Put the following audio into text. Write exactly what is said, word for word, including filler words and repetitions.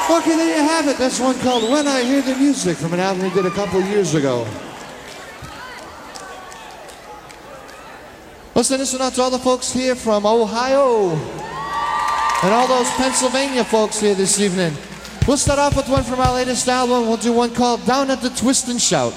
Okay, there you have it. That's one called When I Hear the Music from an album we did a couple years ago. Listen, this one out to all the folks here from Ohio and all those Pennsylvania folks here this evening. We'll start off with one from our latest album. We'll do one called Down at the Twist and Shout.